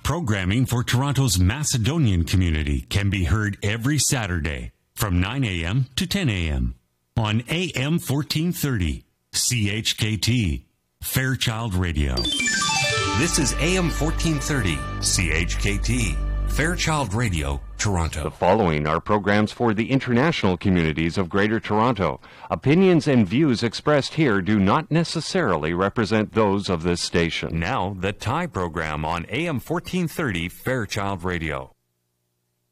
Programming for Toronto's Macedonian community can be heard every Saturday from 9 a.m. to 10 a.m. on AM 1430, CHKT, Fairchild Radio. This is AM 1430, CHKT, Fairchild Radio, Toronto. The following are programs for the international communities of Greater Toronto. Opinions and views expressed here do not necessarily represent those of this station. Now, the Thai program on AM 1430, Fairchild Radio.